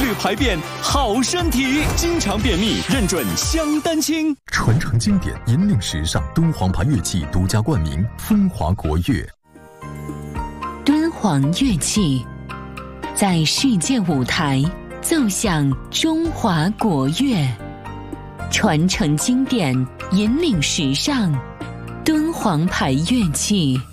律排便好身体，经常便秘认准香丹青。 传承经典，引领时尚，敦煌牌乐器独家冠名风华国乐。 敦煌乐器在世界舞台奏响中华国乐，传承经典，引领时尚，敦煌牌乐器。